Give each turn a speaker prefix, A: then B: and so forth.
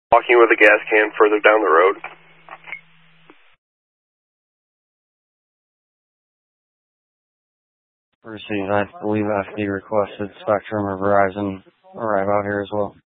A: Walking with a gas can further down the road.
B: Received. I believe FD requested Spectrum or Verizon arrive out here as well.